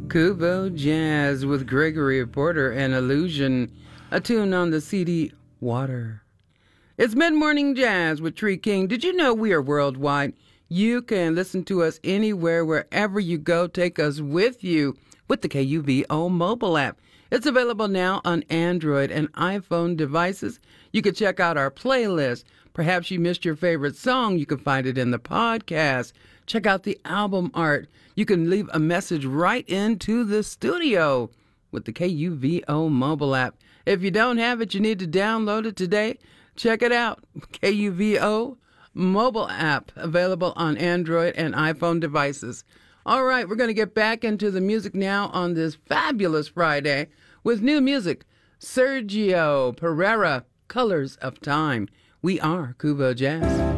Kubo Jazz with Gregory Porter and Illusion, a tune on the CD Water. It's Mid-Morning Jazz with Tree King. Did you know we are worldwide? You can listen to us anywhere, wherever you go. Take us with you with the KUVO mobile app. It's available now on Android and iPhone devices. You can check out our playlist. Perhaps you missed your favorite song. You can find it in the podcast. Check out the album art. You can leave a message right into the studio with the KUVO mobile app. If you don't have it, you need to download it today. Check it out. KUVO mobile app, available on Android and iPhone devices. All right, we're going to get back into the music now on this fabulous Friday with new music. Sergio Pereira, Colors of Time. We are Kubo Jazz.